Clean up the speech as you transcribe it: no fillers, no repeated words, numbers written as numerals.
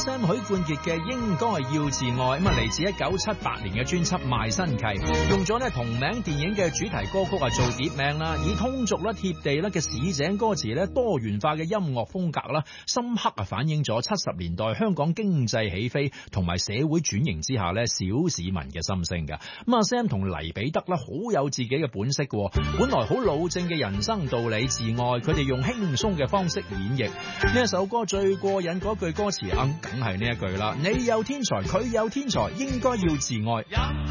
Sam 許冠傑嘅應該要自愛，咁啊嚟自1978年嘅專輯賣身契，用咗咧同名電影嘅主題歌曲啊做碟名啦，以通俗啦貼地啦嘅市井歌詞咧多元化嘅音樂風格啦，深刻啊反映咗70年代香港經濟起飛同埋社會轉型之下咧小市民嘅心聲㗎。咁啊 Sam 同黎彼得啦好有自己嘅本色嘅，本來好老正嘅人生道理自愛，佢哋用輕鬆嘅方式演繹呢一首歌。最過癮嗰句歌詞梗係呢一句啦，你有天才佢有天才，應該要自愛。